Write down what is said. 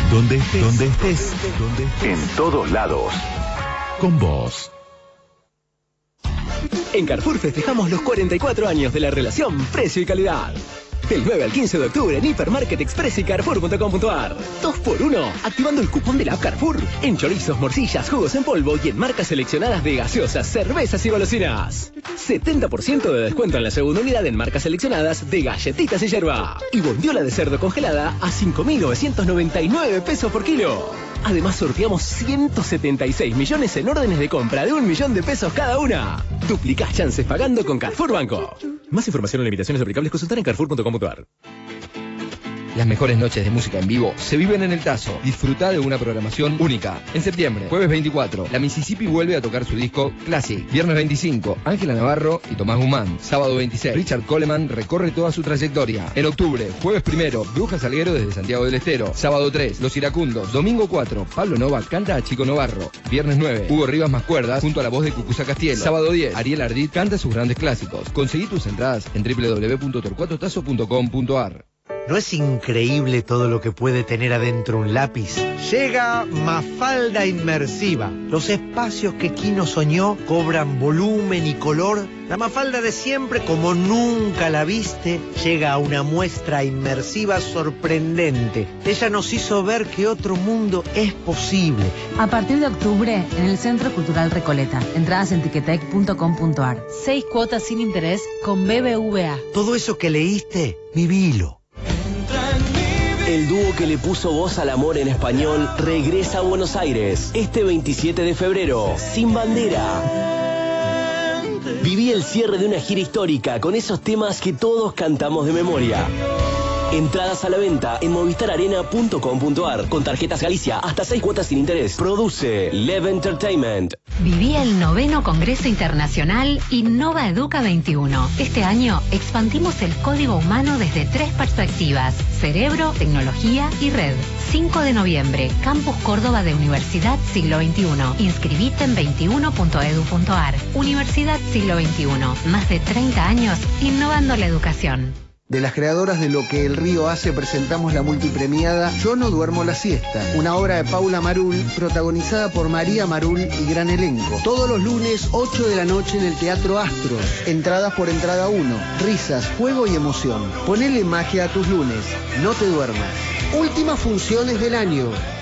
Donde estés, en todos lados. Con vos. En Carrefour festejamos los 44 años de la relación precio y calidad. Del 9 al 15 de octubre en Hipermarket Express y Carrefour.com.ar. 2x1, activando el cupón de la app Carrefour. En chorizos, morcillas, jugos en polvo y en marcas seleccionadas de gaseosas, cervezas y golosinas. 70% de descuento en la segunda unidad en marcas seleccionadas de galletitas y yerba. Y bondiola de cerdo congelada a 5.999 pesos por kilo. Además sorteamos 176 millones en órdenes de compra de 1 millón de pesos cada una. Duplicás chances pagando con Carrefour Banco. Más información o limitaciones aplicables consultar en Carrefour.com.ar. Las mejores noches de música en vivo se viven en el Tazo. Disfruta de una programación única. En septiembre, jueves 24, la Mississippi vuelve a tocar su disco Classic. Viernes 25, Ángela Navarro y Tomás Guzmán. Sábado 26, Richard Coleman recorre toda su trayectoria. En octubre, jueves 1, Bruja Salguero desde Santiago del Estero. Sábado 3, Los Iracundos. Domingo 4, Pablo Nova canta a Chico Novarro. Viernes 9, Hugo Rivas más cuerdas junto a la voz de Cucuza Castielo. Sábado 10, Ariel Ardit canta sus grandes clásicos. Conseguí tus entradas en www.torcuatotazo.com.ar. ¿No es increíble todo lo que puede tener adentro un lápiz? Llega Mafalda Inmersiva. Los espacios que Kino soñó cobran volumen y color. La Mafalda de siempre, como nunca la viste, llega a una muestra inmersiva sorprendente. Ella nos hizo ver que otro mundo es posible. A partir de octubre, en el Centro Cultural Recoleta. Entradas en tiquetec.com.ar. 6 cuotas sin interés con BBVA. Todo eso que leíste, vivilo. El dúo que le puso voz al amor en español regresa a Buenos Aires este 27 de febrero, Sin Bandera. Viví el cierre de una gira histórica con esos temas que todos cantamos de memoria. Entradas a la venta en movistararena.com.ar con tarjetas Galicia hasta 6 cuotas sin interés. Produce Lev Entertainment. Viví el 9º Congreso Internacional Innova Educa 21. Este año expandimos el código humano desde 3 perspectivas: cerebro, tecnología y red. 5 de noviembre, Campus Córdoba de Universidad Siglo XXI. Inscribite en 21.edu.ar. Universidad Siglo XXI. Más de 30 años innovando la educación. De las creadoras de Lo que el río hace presentamos la multipremiada Yo no duermo la siesta, una obra de Paula Marul protagonizada por María Marul y gran elenco. Todos los lunes 8 de la noche en el Teatro Astros. Entradas por entrada 1. Risas, juego y emoción. Ponele magia a tus lunes. No te duermas. Últimas funciones del año.